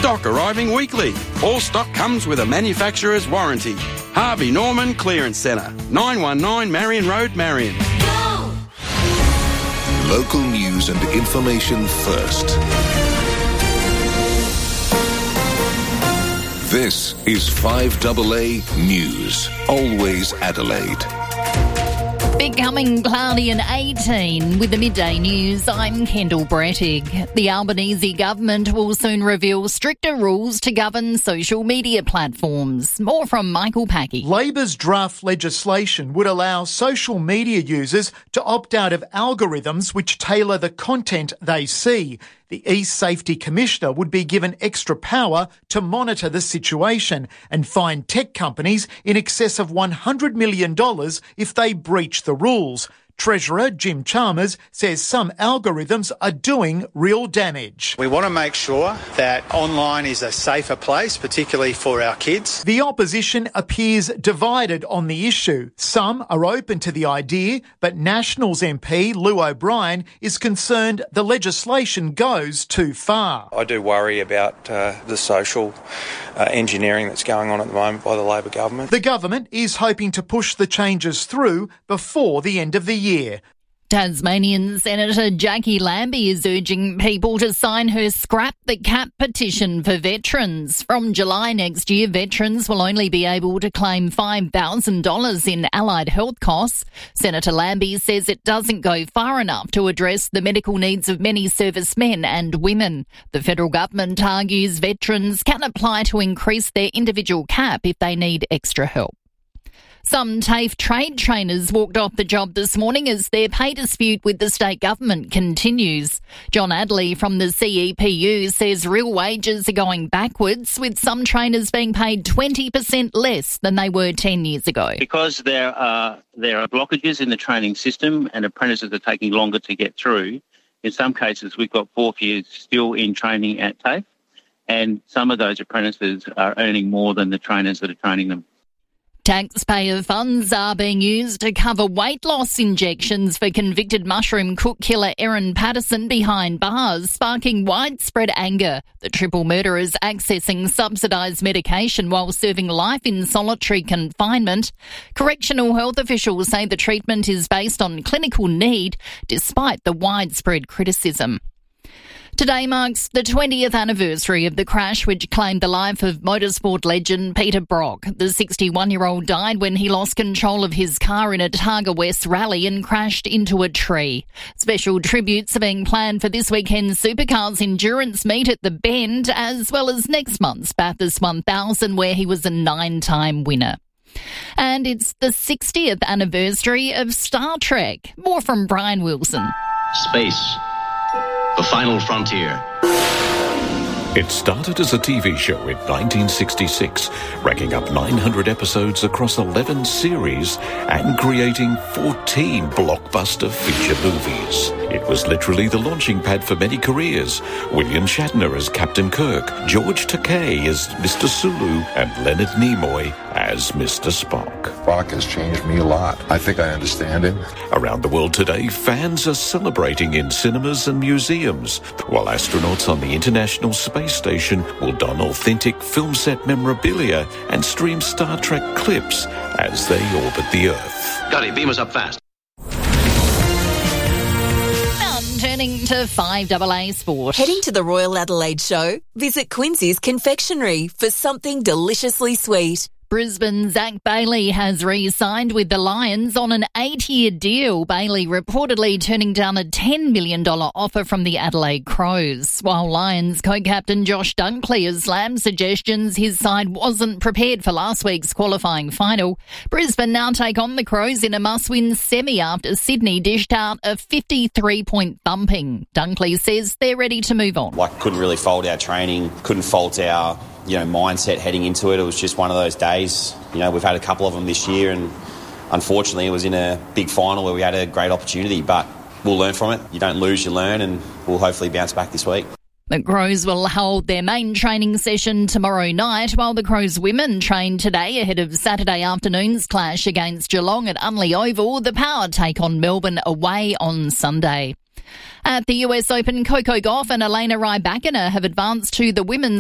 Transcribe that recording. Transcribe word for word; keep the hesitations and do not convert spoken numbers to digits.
Stock arriving weekly. All stock comes with a manufacturer's warranty. Harvey Norman Clearance Centre, nine one nine Marion Road, Marion. Go! Local news and information first. This is five A A News. Always Adelaide. Becoming cloudy and eighteen with the midday news. I'm Kendall Brettig. The Albanese government will soon reveal stricter rules to govern social media platforms. More from Michael Packey. Labor's draft legislation would allow social media users to opt out of algorithms which tailor the content they see. The East Safety Commissioner would be given extra power to monitor the situation and fine tech companies in excess of one hundred million dollars if they breach the rules. Treasurer Jim Chalmers says some algorithms are doing real damage. We want to make sure that online is a safer place, particularly for our kids. The opposition appears divided on the issue. Some are open to the idea, but Nationals M P Lou O'Brien is concerned the legislation goes too far. I do worry about uh, the social uh, engineering that's going on at the moment by the Labor government. The government is hoping to push the changes through before the end of the year. Tasmanian Senator Jackie Lambie is urging people to sign her Scrap the Cap petition for veterans. From July next year, veterans will only be able to claim five thousand dollars in allied health costs. Senator Lambie says it doesn't go far enough to address the medical needs of many servicemen and women. The federal government argues veterans can apply to increase their individual cap if they need extra help. Some TAFE trade trainers walked off the job this morning as their pay dispute with the state government continues. John Adley from the C E P U says real wages are going backwards, with some trainers being paid twenty percent less than they were ten years ago. Because there are there are blockages in the training system and apprentices are taking longer to get through, in some cases we've got fourth years still in training at TAFE, and some of those apprentices are earning more than the trainers that are training them. Taxpayer funds are being used to cover weight loss injections for convicted mushroom cook killer Erin Patterson behind bars, sparking widespread anger. The triple murderer is accessing subsidised medication while serving life in solitary confinement. Correctional health officials say the treatment is based on clinical need, despite the widespread criticism. Today marks the twentieth anniversary of the crash which claimed the life of motorsport legend Peter Brock. The sixty-one-year-old died when he lost control of his car in a Targa West rally and crashed into a tree. Special tributes are being planned for this weekend's Supercars endurance meet at the Bend, as well as next month's Bathurst one thousand, where he was a nine-time winner. And it's the sixtieth anniversary of Star Trek. More from Brian Wilson. Space. The final frontier. It started as a T V show in nineteen sixty-six, racking up nine hundred episodes across eleven series and creating fourteen blockbuster feature movies. It was literally the launching pad for many careers. William Shatner as Captain Kirk, George Takei as Mister Sulu, and Leonard Nimoy as Mister Spock. Spock has changed me a lot. I think I understand him. Around the world today, fans are celebrating in cinemas and museums, while astronauts on the International Space Station will don authentic film set memorabilia and stream Star Trek clips as they orbit the Earth. Got it, beam us up fast. Turning to five A A Sport. Heading to the Royal Adelaide Show? Visit Quincy's Confectionery for something deliciously sweet. Brisbane's Zach Bailey has re-signed with the Lions on an eight-year deal. Bailey reportedly turning down a ten million dollars offer from the Adelaide Crows. While Lions co-captain Josh Dunkley has slammed suggestions his side wasn't prepared for last week's qualifying final, Brisbane now take on the Crows in a must-win semi after Sydney dished out a fifty-three point thumping. Dunkley says they're ready to move on. Like, couldn't really fault our training, couldn't fault our you know, mindset heading into it. It was just one of those days. You know, we've had a couple of them this year, and unfortunately it was in a big final where we had a great opportunity, but we'll learn from it. You don't lose, you learn, and we'll hopefully bounce back this week. The Crows will hold their main training session tomorrow night, while the Crows women train today ahead of Saturday afternoon's clash against Geelong at Unley Oval. The Power take on Melbourne away on Sunday. At the U S Open, Coco Gauff and Elena Rybakina have advanced to the women's